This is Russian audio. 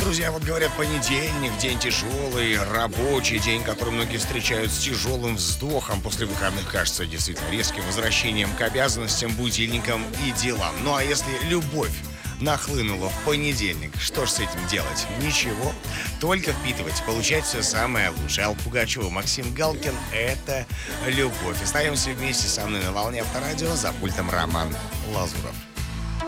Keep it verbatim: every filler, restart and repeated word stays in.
друзья, вот говорят, понедельник, день тяжелый, рабочий день, который многие встречают с тяжелым вздохом. После выходных кажется действительно резким возвращением к обязанностям, будильникам и делам. Ну а если любовь нахлынула в понедельник, что ж с этим делать? Ничего, только впитывать, получать все самое лучшее. Алла Пугачева, Максим Галкин — это любовь. Остаемся вместе со мной на волне Авторадио, за пультом Роман Лазуров.